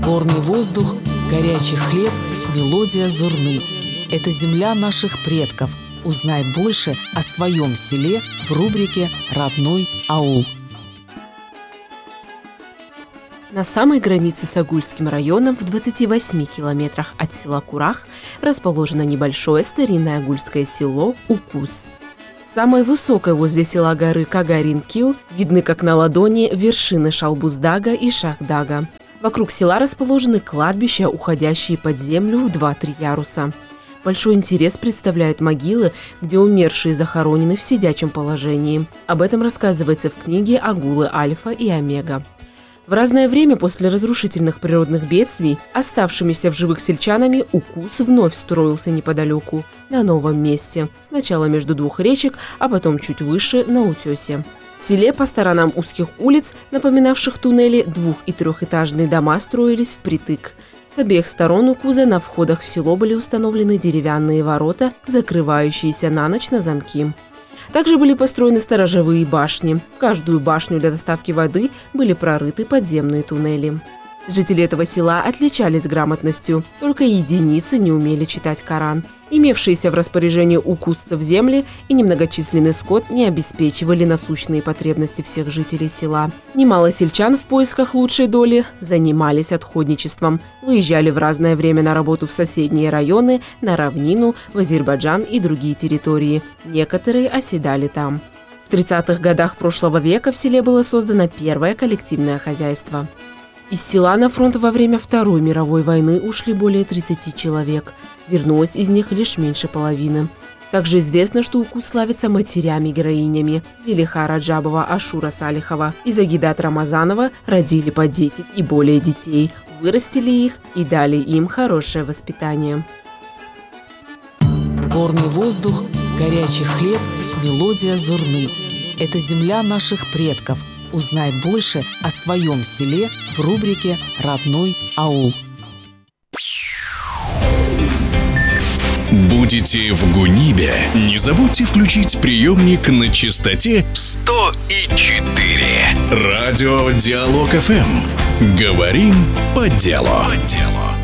Горный воздух, горячий хлеб, мелодия зурны. Это земля наших предков. Узнай больше о своем селе в рубрике «Родной аул». На самой границе с Агульским районом в 28 километрах от села Курах расположено небольшое старинное агульское село Укус. С самой высокой возле села горы Кагарин-Кил видны как на ладони вершины Шалбуздага и Шахдага. Вокруг села расположены кладбища, уходящие под землю в 2-3 яруса. Большой интерес представляют могилы, где умершие захоронены в сидячем положении. Об этом рассказывается в книге «Агулы Альфа и Омега». В разное время после разрушительных природных бедствий оставшимися в живых сельчанами Укус вновь строился неподалеку, на новом месте, сначала между двух речек, а потом чуть выше, на утесе. В селе по сторонам узких улиц, напоминавших туннели, 2- и 3-этажные дома строились впритык. С обеих сторон Укуза на входах в село были установлены деревянные ворота, закрывающиеся на ночь на замки. Также были построены сторожевые башни. В каждую башню для доставки воды были прорыты подземные туннели. Жители этого села отличались грамотностью, только единицы не умели читать Коран. Имевшиеся в распоряжении укусцев земли и немногочисленный скот не обеспечивали насущные потребности всех жителей села. Немало сельчан в поисках лучшей доли занимались отходничеством, выезжали в разное время на работу в соседние районы, на равнину, в Азербайджан и другие территории. Некоторые оседали там. В 30-х годах прошлого века в селе было создано первое коллективное хозяйство. Из села на фронт во время Второй мировой войны ушли более 30 человек. Вернулось из них лишь меньше половины. Также известно, что Укус славится матерями-героинями. Зелиха Раджабова, Ашура Салихова и Загидат Рамазанова родили по 10 и более детей, вырастили их и дали им хорошее воспитание. Горный воздух, горячий хлеб, мелодия зурны. Это земля наших предков. Узнай больше о своем селе в рубрике «Родной аул». Будете в Гунибе? Не забудьте включить приемник на частоте 100,4. Радио Диалог ФМ. Говорим по делу.